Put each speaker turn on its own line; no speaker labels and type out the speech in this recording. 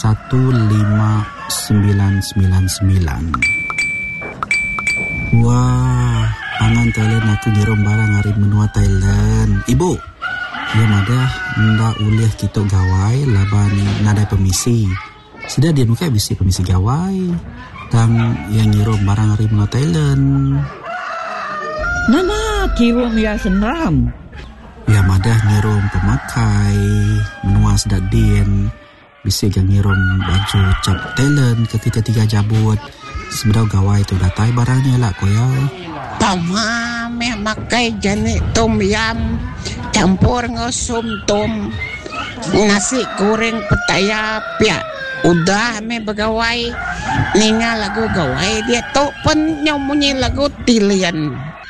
1599. Wah, pangan Thailand aku ngirim barang hari menua Thailand. Ibu, ya madah ndak ulih kita gawai laban nadai permisi. Sudah dia muka bisi permisi gawai. Tang yang ngirim barang hari menua Thailand.
Nama kirim ya senam.
Ya madah ngirim pemakai menua sedak din. Bisi yang ngirim baju cap Thailand ke kita 3 jabut. Sebenarnya gawai tu datai barangnya lah koya.
Tama me makai jani tom yam campur ngosum tom nasi goreng petaya pia. Udah me begawai ninga lagu gawai dia tu pun nyomunyi lagu tilian.